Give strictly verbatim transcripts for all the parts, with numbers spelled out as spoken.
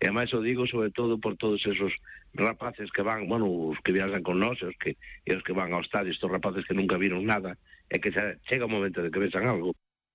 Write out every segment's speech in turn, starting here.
E máis o digo sobre todo por todos esos rapaces que van, bueno, os que viajan con nós, os que, e os que van ao estadio, estos rapaces que nunca viron nada, e que xa chega o momento de que vexan algo.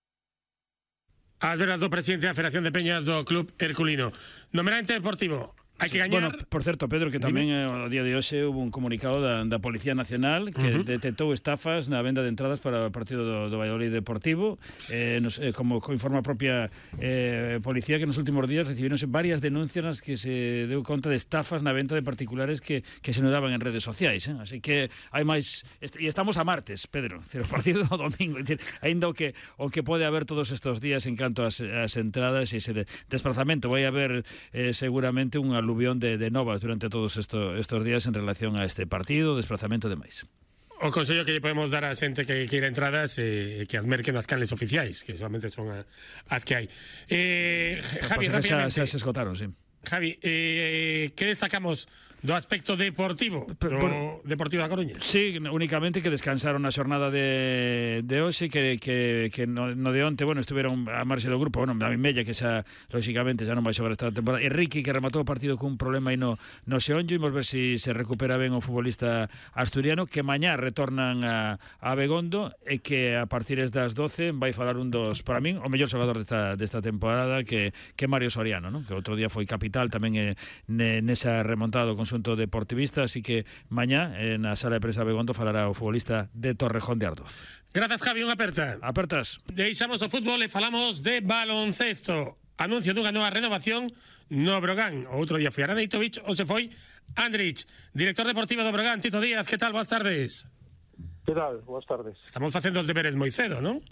As veras do presidente da Federación de Peñas do Club Herculino. No meramente deportivo, hai que gañar. Bueno, por certo, Pedro, que tamén o día de hoxe hubo un comunicado da, da Policía Nacional que uh -huh. detectou estafas na venda de entradas para o partido do, do Valladolid Deportivo. Eh, nos, eh, como informa a propia eh, Policía, que nos últimos días recibironse varias denuncias nas que se deu conta de estafas na venta de particulares que, que se nodaban en redes sociais. Eh? Así que hai máis... Est e estamos a martes, Pedro, o partido do domingo. Ainda o que, o que pode haber todos estes días en canto ás, ás entradas e ese de, desplazamento. Vai haber eh, seguramente unha aluvión de, de novas durante todos esto, estos días en relación a este partido, desplazamento e demais. O consello que lle podemos dar a xente que queira entradas é eh, que as merquen as canles oficiais, que solamente son a, as que hai. Eh, Javi, rápidamente. Xa se esgotaron, sí. Javi, eh, que destacamos do aspecto deportivo do por, Deportivo da Coruña? Sí, únicamente que descansaron a xornada de, de hoxe, que, que, que no, no de onte, bueno, estuveron a marxe do grupo, bueno, David Mella, que xa, lógicamente, xa non vai xogar esta temporada, e Ricky, que rematou o partido cun problema aí no, no xeonllo, e vamos ver se si se recupera ben o futbolista asturiano, que mañá retornan a, a Begondo, e que a partir das doce vai falar un dos, para min, o mellor xogador desta, desta temporada, que, que Mario Soriano, ¿no? Que outro día foi capital tamén eh, nesa remontada do conxunto deportivista, así que mañá eh, na sala de prensa Begondo falará o futbolista de Torrejón de Ardoz. Grazas, Javi, unha aperta. Apertas. Deixamos o fútbol e falamos de baloncesto. Anuncio dunha nova renovación no Brogan. O outro día foi Araneitovich, ou se foi Andrich, director deportivo do Brogan. Tito Díaz, que tal? Boas tardes. Que tal? Boas tardes. Estamos facendo os deberes moi cedo, non?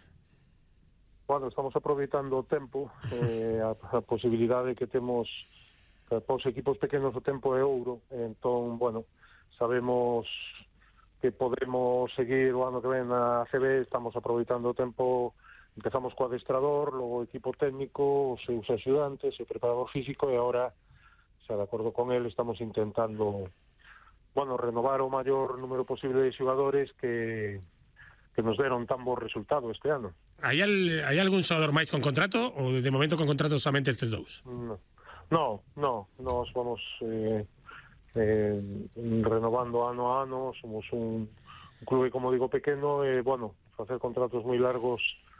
Bueno, estamos aproveitando o tempo, eh, a, a posibilidade que temos para os equipos pequenos o tempo é ouro, entón, bueno, sabemos que podemos seguir o ano que ven na A C B, estamos aproveitando o tempo, empezamos co adestrador, logo o equipo técnico, os seus axudantes, o preparador físico, e agora, xa de acordo con el, estamos intentando, bueno, renovar o maior número posible de xogadores que, que nos deron tan bo resultado este ano. Hai, al, hai algún xogador máis con contrato ou de momento con contrato somente estes dous? No. No, no, nos vamos eh, eh, renovando ano a ano, somos un, un clube, como digo, pequeno, e, eh, bueno, facer contratos moi largos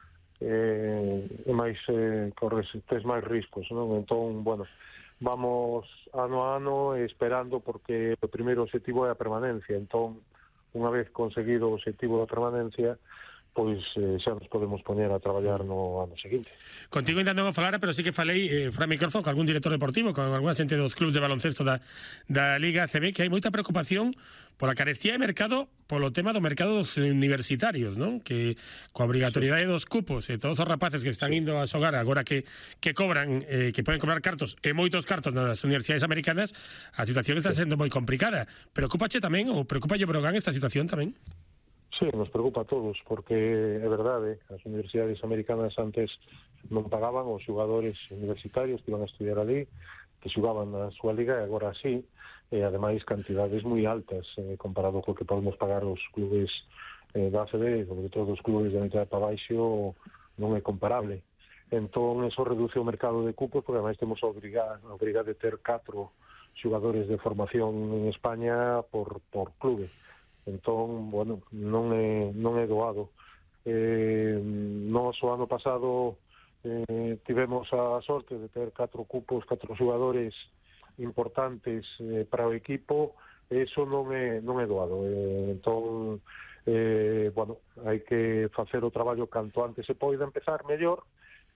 eh, e máis, eh, corres, tes máis riscos, non? Entón, bueno, vamos ano a ano esperando, porque o primeiro objetivo é a permanencia, entón, unha vez conseguido o objetivo da permanencia, pois eh, xa nos podemos poñer a traballar no ano seguinte. Contigo ainda non vou falar, pero sí que falei eh, fora micrófono con algún director deportivo, con algunha xente dos clubs de baloncesto da, da Liga A C B, que hai moita preocupación pola carecía de mercado, polo tema do mercado dos universitarios, non? Que coa obrigatoriedade dos cupos e todos os rapaces que están indo a xogar agora que, que cobran, eh, que poden cobrar cartos, e moitos cartos nas universidades americanas, a situación está sendo moi complicada. Preocúpache tamén, ou preocupalle Brogan esta situación tamén? Sí, nos preocupa a todos, porque é verdade, as universidades americanas antes non pagaban os xogadores universitarios que iban a estudiar ali, que xogaban na súa liga, e agora sí, e ademais cantidades moi altas eh, comparado co que podemos pagar os clubes eh, da A C B, sobre todo os clubes de mitad para baixo non é comparable. Entón, eso reduce o mercado de cupos, porque ademais temos a obrigar, a obrigar de ter catro xogadores de formación en España por, por clube. Entón, bueno, non é, non é doado. Eh, nós o ano pasado eh, tivemos a sorte de ter catro cupos, catro xogadores importantes eh, para o equipo, e iso non é, non é doado. Eh, entón, eh, bueno, hai que facer o traballo canto antes se poida, empezar mellor,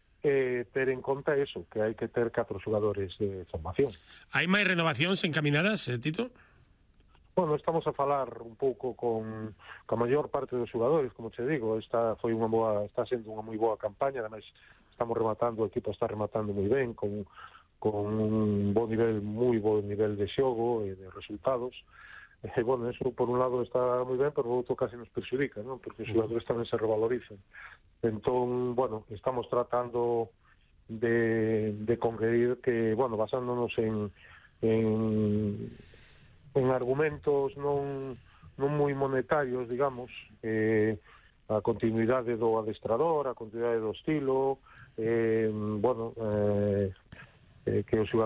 e ter en conta eso, que hai que ter catro xogadores de formación. Hai máis renovacións encaminadas, eh, Tito? Bueno, estamos a falar un pouco con a maior parte dos xogadores, como te digo, esta foi unha boa, está sendo unha moi boa campaña, ademais estamos rematando, o equipo está rematando moi ben, con, con un bo nivel, moi bo nivel de xogo e de resultados. E, bueno, eso por un lado está moi ben, pero por outro casi nos perxudica, non? Porque os xogadores tamén se revalorizan. Entón, bueno, estamos tratando de, de conseguir que, bueno, basándonos en, en en argumentos non, non moi monetarios, digamos, eh, a continuidade do adestrador, a continuidade do estilo, eh, bueno, eh, eh, que os